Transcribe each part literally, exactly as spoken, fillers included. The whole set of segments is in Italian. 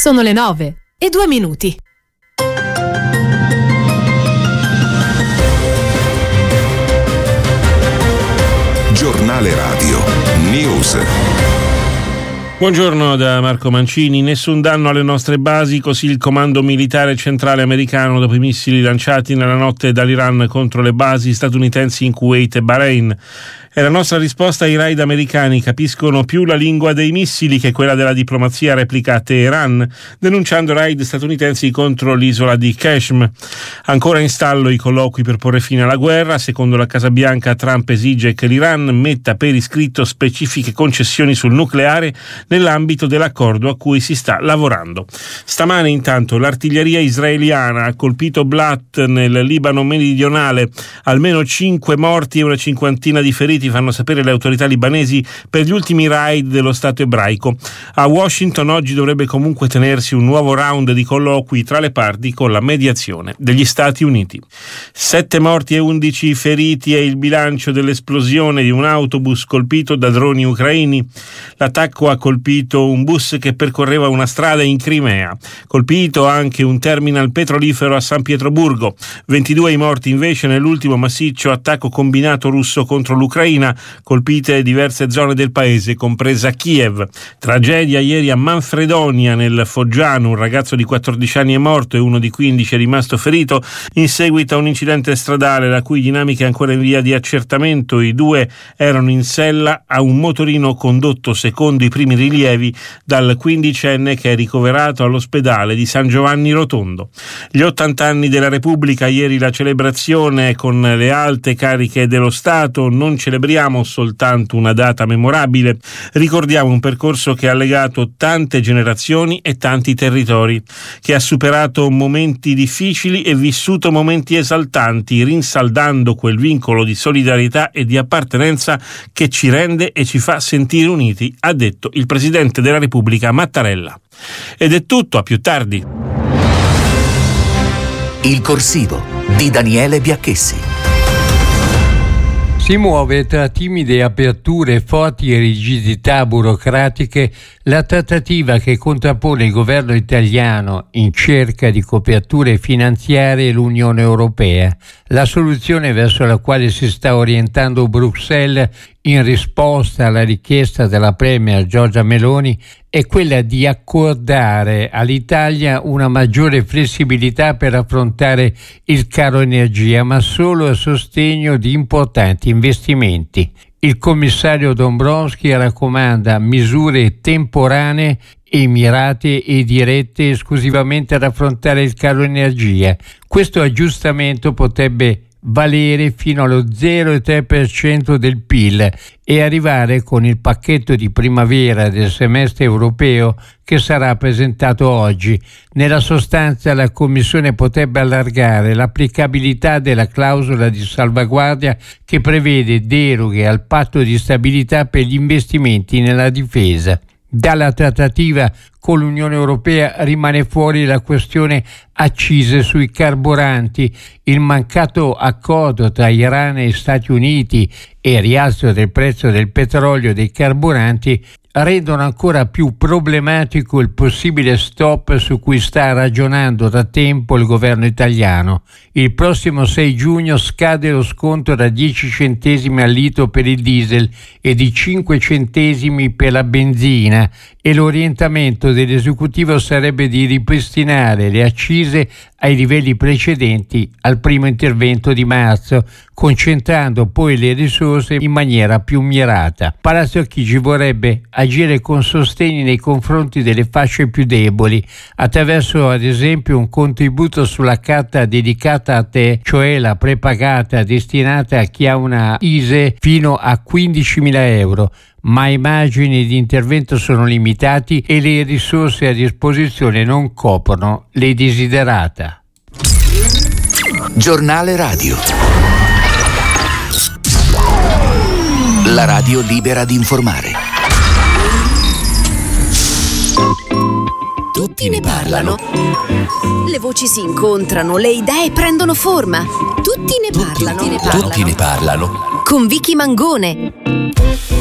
Sono le nove e due minuti. Giornale Radio News. Buongiorno da Marco Mancini. Nessun danno alle nostre basi, così il comando militare centrale americano dopo i missili lanciati nella notte dall'Iran contro le basi statunitensi in Kuwait e Bahrain. E la nostra risposta ai raid americani: capiscono più la lingua dei missili che quella della diplomazia, replica Teheran, denunciando raid statunitensi contro l'isola di Kashmir. Ancora in stallo i colloqui per porre fine alla guerra. Secondo la Casa Bianca, Trump esige che l'Iran metta per iscritto specifiche concessioni sul nucleare nell'ambito dell'accordo a cui si sta lavorando. Stamane intanto l'artiglieria israeliana ha colpito Blat nel Libano meridionale, almeno cinque morti e una cinquantina di feriti, fanno sapere le autorità libanesi, per gli ultimi raid dello Stato ebraico. A Washington oggi dovrebbe comunque tenersi un nuovo round di colloqui tra le parti con la mediazione degli Stati Uniti. Sette morti e undici feriti è il bilancio dell'esplosione di un autobus colpito da droni ucraini. L'attacco ha colpito un bus che percorreva una strada in Crimea. Colpito anche un terminal petrolifero a San Pietroburgo. ventidue i morti invece nell'ultimo massiccio attacco combinato russo contro l'Ucraina, colpite diverse zone del paese, compresa Kiev. Tragedia ieri a Manfredonia, nel Foggiano. Un ragazzo di quattordici anni è morto e uno di quindici è rimasto ferito in seguito a un incidente stradale la cui dinamica è ancora in via di accertamento. I due erano in sella a un motorino condotto, secondo i primi rilievi, dal quindicenne che è ricoverato all'ospedale di San Giovanni Rotondo. Gli ottanta anni della Repubblica, ieri la celebrazione con le alte cariche dello Stato. Non celebriamo soltanto una data memorabile, ricordiamo un percorso che ha legato tante generazioni e tanti territori, che ha superato momenti difficili e vissuto momenti esaltanti, rinsaldando quel vincolo di solidarietà e di appartenenza che ci rende e ci fa sentire uniti, ha detto il Presidente della Repubblica Mattarella. Ed è tutto, a più tardi. Il corsivo di Daniele Biacchessi. Si muove tra timide aperture e forti rigidità burocratiche la trattativa che contrappone il governo italiano in cerca di coperture finanziarie e l'Unione Europea. La soluzione verso la quale si sta orientando Bruxelles in risposta alla richiesta della Premier Giorgia Meloni è quella di accordare all'Italia una maggiore flessibilità per affrontare il caro energia, ma solo a sostegno di importanti investimenti. Il commissario Dombrovskis raccomanda misure temporanee e mirate e dirette esclusivamente ad affrontare il caro energia. Questo aggiustamento potrebbe valere fino allo zero virgola tre per cento del P I L e arrivare con il pacchetto di primavera del semestre europeo che sarà presentato oggi. Nella sostanza, la Commissione potrebbe allargare l'applicabilità della clausola di salvaguardia che prevede deroghe al patto di stabilità per gli investimenti nella difesa. Dalla trattativa con l'Unione Europea rimane fuori la questione accise sui carburanti. Il mancato accordo tra Iran e Stati Uniti e il rialzo del prezzo del petrolio e dei carburanti rendono ancora più problematico il possibile stop su cui sta ragionando da tempo il governo italiano. Il prossimo sei giugno scade lo sconto da dieci centesimi al litro per il diesel e di cinque centesimi per la benzina, e l'orientamento dell'esecutivo sarebbe di ripristinare le accise ai livelli precedenti al primo intervento di marzo, concentrando poi le risorse in maniera più mirata. Palazzo Chigi vorrebbe agire con sostegni nei confronti delle fasce più deboli, attraverso ad esempio un contributo sulla carta dedicata a te, cioè la prepagata destinata a chi ha una I S E E fino a quindicimila euro, ma i margini di intervento sono limitati e le risorse a disposizione non coprono le desiderata. Giornale Radio. La radio libera di informare. Tutti ne parlano. Le voci si incontrano, le idee prendono forma. Tutti ne parlano. Tutti ne parlano. Con Vicky Mangone.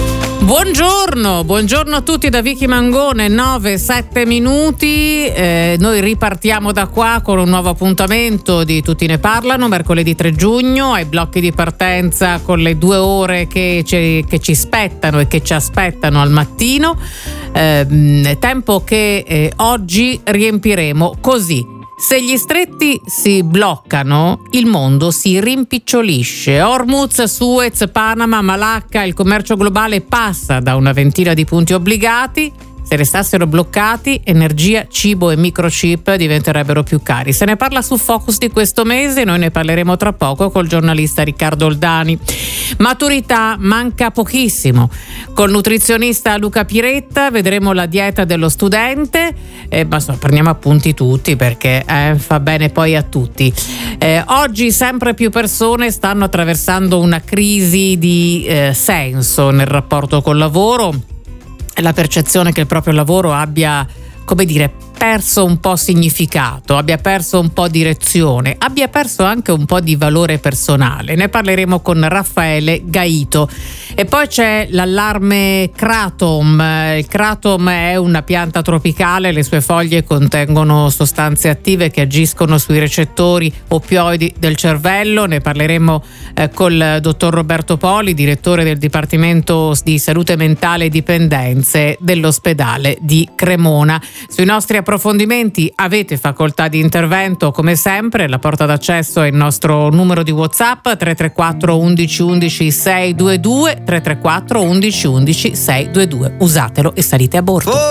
Buongiorno, buongiorno a tutti da Vicky Mangone, nove sette minuti, eh, noi ripartiamo da qua con un nuovo appuntamento di Tutti ne parlano, mercoledì tre giugno, ai blocchi di partenza con le due ore che ci, che ci spettano e che ci aspettano al mattino, eh, tempo che eh, oggi riempiremo così. Se gli stretti si bloccano, il mondo si rimpicciolisce. Hormuz, Suez, Panama, Malacca, il commercio globale passa da una ventina di punti obbligati. Se restassero bloccati, energia, cibo e microchip diventerebbero più cari. Se ne parla su Focus di questo mese, noi ne parleremo tra poco col giornalista Riccardo Oldani. Maturità manca pochissimo. Col nutrizionista Luca Piretta vedremo la dieta dello studente, eh, ma so, prendiamo appunti tutti perché eh, fa bene poi a tutti. Eh, oggi sempre più persone stanno attraversando una crisi di eh, senso nel rapporto col lavoro. La percezione che il proprio lavoro abbia, come dire, perso un po' significato, abbia perso un po' direzione, abbia perso anche un po' di valore personale. Ne parleremo con Raffaele Gaito. E poi c'è l'allarme Kratom. Il Kratom è una pianta tropicale, le sue foglie contengono sostanze attive che agiscono sui recettori oppioidi del cervello. Ne parleremo eh, col dottor Roberto Poli, direttore del Dipartimento di Salute Mentale e Dipendenze dell'ospedale di Cremona. Sui nostri approfondimenti avete facoltà di intervento come sempre, la porta d'accesso è il nostro numero di WhatsApp tre tre quattro undici undici sei due due, tre tre quattro undici undici sei due due. Usatelo e salite a bordo.